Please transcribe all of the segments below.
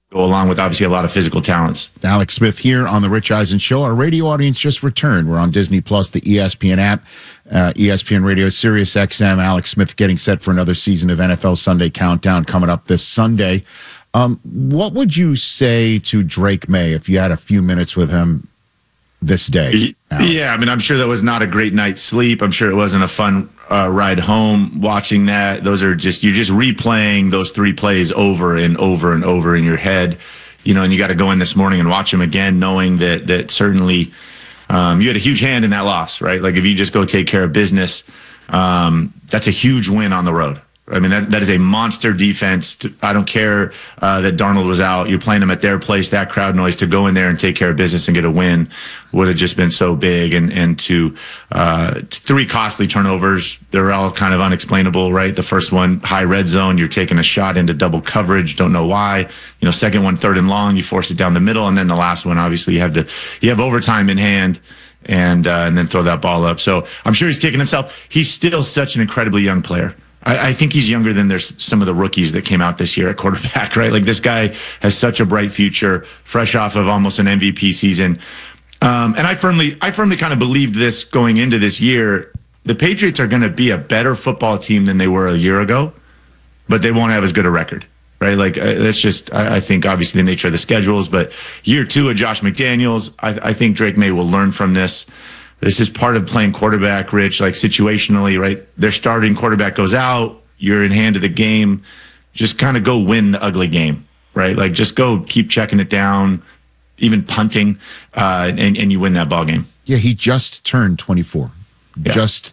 go along with obviously a lot of physical talents. Alex Smith here on the Rich Eisen Show. Our radio audience just returned. We're on Disney Plus, the ESPN app, ESPN Radio, Sirius XM. Alex Smith getting set for another season of NFL Sunday Countdown coming up this Sunday. What would you say to Drake May if you had a few minutes with him this day? Alex? Yeah, I mean, I'm sure that was not a great night's sleep. I'm sure it wasn't a fun ride home watching that. Those are just, you're just replaying those three plays over and over and over in your head, you know, and you got to go in this morning and watch them again, knowing that certainly you had a huge hand in that loss, right? Like if you just go take care of business, that's a huge win on the road. I mean, that is a monster defense. I don't care that Darnold was out. You're playing them at their place, that crowd noise, to go in there and take care of business and get a win would have just been so big. And to three costly turnovers, they're all kind of unexplainable, right? The first one, high red zone, you're taking a shot into double coverage, don't know why. You know, second one, 3rd and long, you force it down the middle. And then the last one, obviously, you have overtime in hand. And then throw that ball up. So I'm sure he's kicking himself. He's still such an incredibly young player. I think he's younger than there's some of the rookies that came out this year at quarterback, right? Like this guy has such a bright future, fresh off of almost an MVP season. And I firmly kind of believed this going into this year. The Patriots are going to be a better football team than they were a year ago, but they won't have as good a record, right? Like that's just, I think obviously the nature of the schedules, but year 2 of Josh McDaniels, I think Drake May will learn from this. This is part of playing quarterback, Rich, like situationally, right? Their starting quarterback goes out, you're in hand of the game. Just kind of go win the ugly game, right? Like just go keep checking it down, even punting, and you win that ball game. Yeah, he just turned 24. Yeah. Just,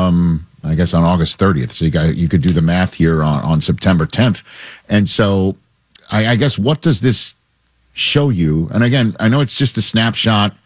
I guess, on August 30th. So you could do the math here on September 10th. And so I guess what does this show you? And again, I know it's just a snapshot.